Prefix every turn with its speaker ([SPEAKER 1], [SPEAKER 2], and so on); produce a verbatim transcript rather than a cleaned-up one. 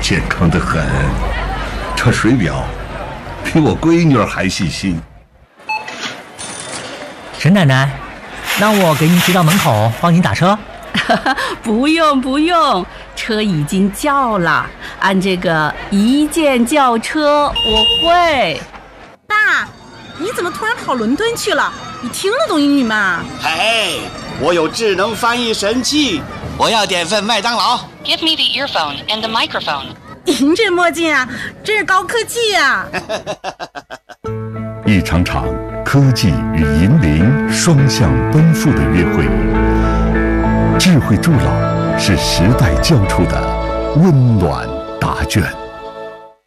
[SPEAKER 1] 健康得很。这水表比我闺女儿还细心。
[SPEAKER 2] 沈奶奶，那我给您骑到门口帮您打车。
[SPEAKER 3] 不用不用，车已经叫了，按这个一键叫车我会。
[SPEAKER 4] 爸，你怎么突然跑伦敦去了？你听得懂英语吗？
[SPEAKER 5] 嘿，我有智能翻译神器，我要点份麦当劳。
[SPEAKER 6] Give me the earphone and the microphone.
[SPEAKER 4] 您这墨镜啊，真是高科技啊！
[SPEAKER 1] 一场场科技与银龄双向奔赴的约会，智慧助老是时代交出的温暖答卷。